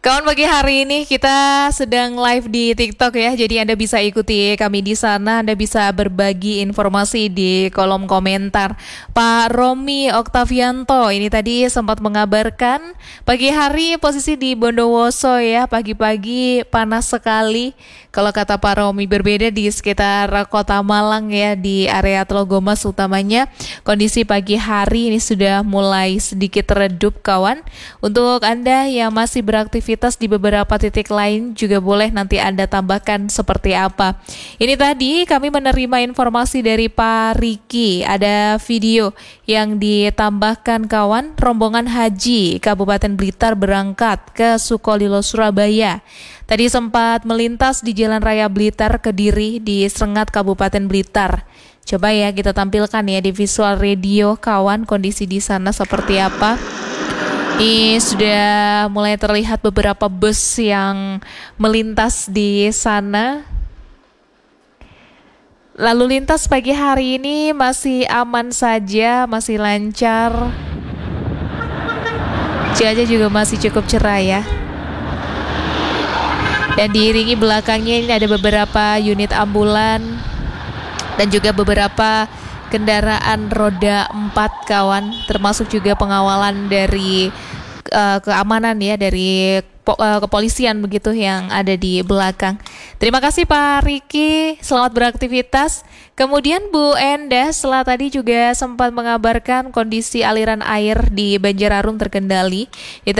Kawan, pagi hari ini kita sedang live di TikTok ya. Jadi Anda bisa ikuti kami di sana. Anda bisa berbagi informasi di kolom komentar. Pak Romi Oktavianto ini tadi sempat mengabarkan pagi hari posisi di Bondowoso ya. Pagi-pagi panas sekali. Kalau kata Pak Romi, berbeda di sekitar kota Malang ya, di area Telogomas utamanya. Kondisi pagi hari ini sudah mulai sedikit redup kawan. Untuk Anda yang masih beraktivitas di beberapa titik lain juga boleh nanti Anda tambahkan seperti apa. Ini tadi kami menerima informasi dari Pak Riki, ada video yang ditambahkan kawan, rombongan haji Kabupaten Blitar berangkat ke Sukolilo Surabaya. Tadi sempat melintas di Jalan Raya Blitar Kediri di Srengat Kabupaten Blitar. Coba ya kita tampilkan ya di visual radio kawan kondisi di sana seperti apa. Ini sudah mulai terlihat beberapa bus yang melintas di sana. Lalu lintas pagi hari ini masih aman saja, masih lancar. Cuaca juga masih cukup cerah ya. Dan diiringi belakangnya ini ada beberapa unit ambulan dan juga beberapa kendaraan roda 4 kawan, termasuk juga pengawalan dari keamanan ya, dari kepolisian begitu yang ada di belakang. Terima kasih Pak Riki, selamat beraktivitas. Kemudian Bu Endah setelah tadi juga sempat mengabarkan kondisi aliran air di Banjararung terkendali.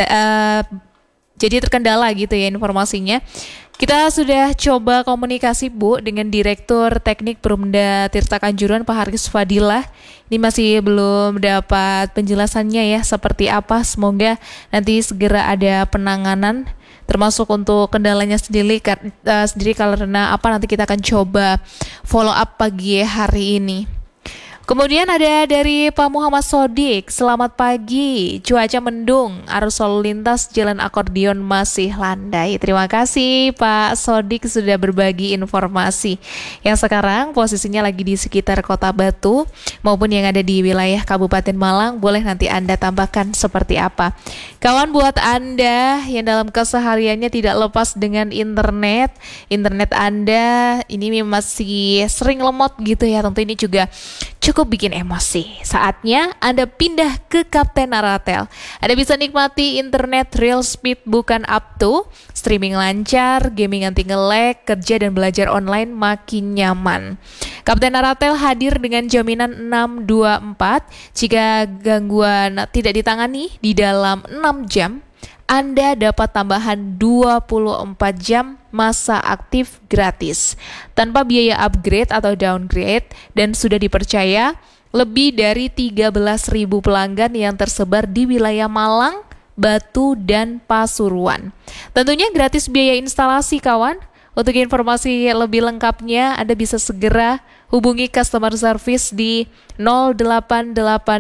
Jadi terkendala gitu ya informasinya. Kita sudah coba komunikasi Bu dengan Direktur Teknik Perumda Tirta Kanjuruhan Pak Haris Fadilah. Ini masih belum dapat penjelasannya ya seperti apa. Semoga nanti segera ada penanganan termasuk untuk kendalanya sendiri karena apa nanti kita akan coba follow up pagi hari ini. Kemudian ada dari Pak Muhammad Sodik, selamat pagi, cuaca mendung, arus lalu lintas jalan akordion masih landai. Terima kasih Pak Sodik sudah berbagi informasi. Yang sekarang posisinya lagi di sekitar Kota Batu maupun yang ada di wilayah Kabupaten Malang, boleh nanti Anda tambahkan seperti apa. Kawan, buat Anda yang dalam kesehariannya tidak lepas dengan internet Anda ini masih sering lemot gitu ya, tentu ini juga cukup bikin emosi. Saatnya Anda pindah ke Kapten Naratel. Anda bisa nikmati internet real speed bukan up to, streaming lancar, gaming anti nge-lag, kerja dan belajar online makin nyaman. Kapten Naratel hadir dengan jaminan 624. Jika gangguan tidak ditangani di dalam 6 jam, Anda dapat tambahan 24 jam masa aktif gratis tanpa biaya upgrade atau downgrade, dan sudah dipercaya lebih dari 13.000 pelanggan yang tersebar di wilayah Malang, Batu, dan Pasuruan. Tentunya gratis biaya instalasi kawan. Untuk informasi lebih lengkapnya Anda bisa segera hubungi customer service di 0882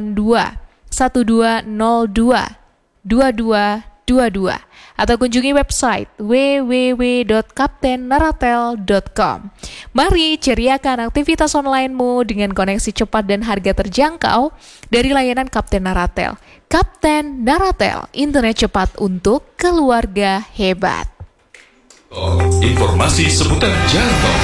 1202 2222 atau kunjungi website www.kaptennaratel.com. Mari ceriakan aktivitas onlinemu dengan koneksi cepat dan harga terjangkau dari layanan Kapten Naratel. Kapten Naratel, internet cepat untuk keluarga hebat. Informasi seputar jalan tol.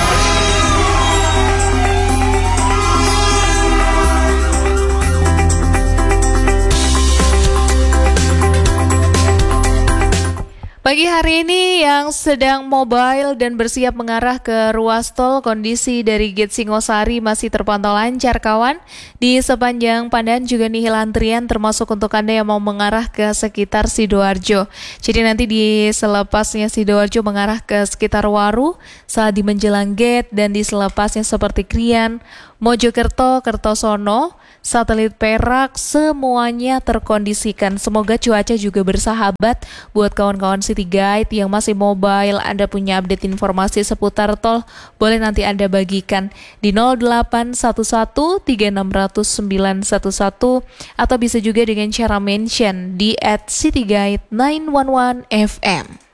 Pagi hari ini yang sedang mobile dan bersiap mengarah ke ruas tol, kondisi dari Gate Singosari masih terpantau lancar kawan. Di sepanjang Pandan juga nihil antrian termasuk untuk Anda yang mau mengarah ke sekitar Sidoarjo. Jadi nanti di selepasnya Sidoarjo mengarah ke sekitar Waru, saat di menjelang gate, dan di selepasnya seperti Krian, Mojokerto, Kertosono, Satelit Perak, semuanya terkondisikan. Semoga cuaca juga bersahabat buat kawan-kawan City Guide yang masih mobile. Anda punya update informasi seputar tol, boleh nanti Anda bagikan di 0811360911 atau bisa juga dengan cara mention di @cityguide911fm.